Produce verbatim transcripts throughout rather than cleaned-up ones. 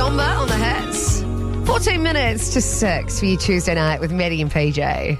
Bomba on the hits. fourteen minutes to six for you Tuesday night with Maddie and P J.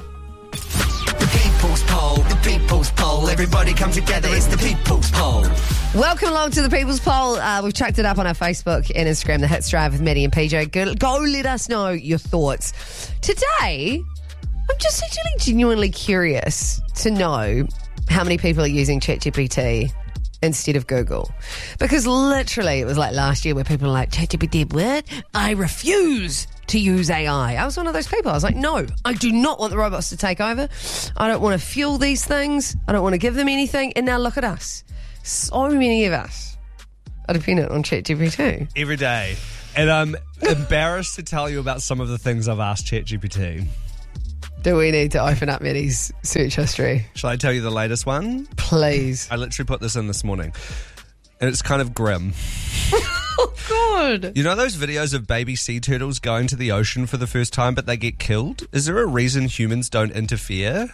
The People's Poll, the People's Poll. Everybody come together, it's the People's Poll. Welcome along to the People's Poll. Uh, we've chucked it up on our Facebook and Instagram, the Hits Drive with Maddie and P J. Go, go let us know your thoughts. Today, I'm just actually genuinely curious to know how many people are using ChatGPT instead of Google. Because literally, it was like last year where people were like, ChatGPT, what? I refuse to use A I. I was one of those people. I was like, no, I do not want the robots to take over. I don't want to fuel these things. I don't want to give them anything. And now look at us. So many of us are dependent on ChatGPT. Every day. And I'm embarrassed to tell you about some of the things I've asked ChatGPT. Do we need to open up Maddie's search history? Shall I tell you the latest one? Please. I literally put this in this morning. And it's kind of grim. Oh, God. You know those videos of baby sea turtles going to the ocean for the first time, but they get killed? Is there a reason humans don't interfere?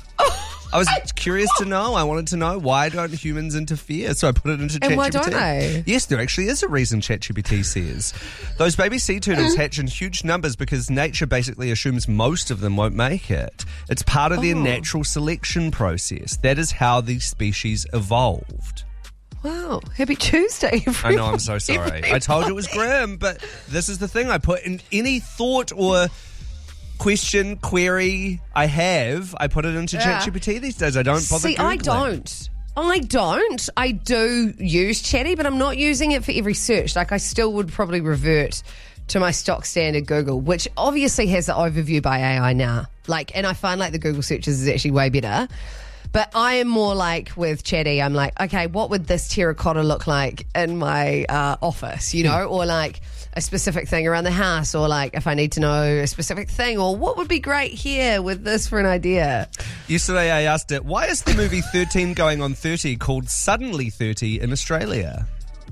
I was curious to know. I wanted to know, why don't humans interfere? So I put it into ChatGPT. And why don't they? Yes, there actually is a reason, ChatGPT says. Those baby sea turtles hatch in huge numbers because nature basically assumes most of them won't make it. It's part of their Oh. natural selection process. That is how these species evolved. Wow. Happy Tuesday, everyone. I know, I'm so sorry. I told you it was grim, but this is the thing. I put in any thought or question, query I have, I put it into Yeah. ChatGPT these days. I don't bother See, I Googling. don't. I don't. I do use Chatty, but I'm not using it for every search. Like, I still would probably revert to my stock standard Google, which obviously has the overview by A I now. Like, and I find like the Google searches is actually way better. But I am more like with Chatty, I'm like, okay, what would this terracotta look like in my uh, office, you know? Or like a specific thing around the house, or like if I need to know a specific thing, or what would be great here with this for an idea. Yesterday I asked it, why is the movie thirteen going on thirty called Suddenly thirty in Australia?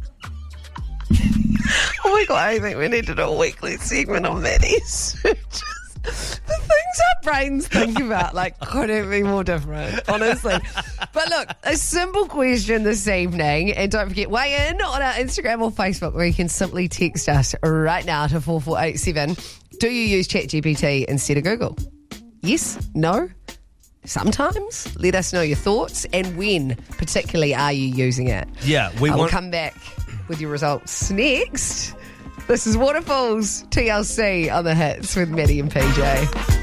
Oh my God, I think we need to do a weekly segment on Maddie's searches. The things our brains think about, like, couldn't be more different, honestly. But look, a simple question this evening, and don't forget, weigh in on our Instagram or Facebook, where you can simply text us right now to four four eight seven. Do you use ChatGPT instead of Google? Yes? No? Sometimes? Let us know your thoughts, and when particularly are you using it? Yeah, we I will want... come back with your results next. This is Waterfalls, T L C on the Hits with Maddie and P J.